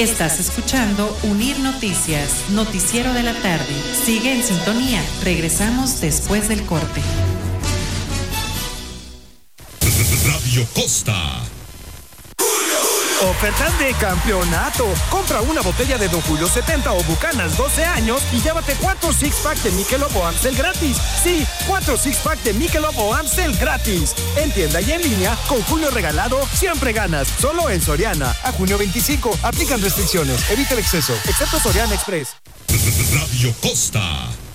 Estás escuchando Unir Noticias, noticiero de la tarde. Sigue en sintonía. Regresamos después del corte. Radio Costa. Ofertas de campeonato. Compra una botella de Don Julio 70 o Bucanas 12 años y llévate 4 six-pack de Michelob o Amstel gratis. Sí, 4 six-pack de Michelob o Amstel gratis. En tienda y en línea, con Julio regalado, siempre ganas. Solo en Soriana. A junio 25. Aplican restricciones. Evita el exceso. Excepto Soriana Express. Radio Costa.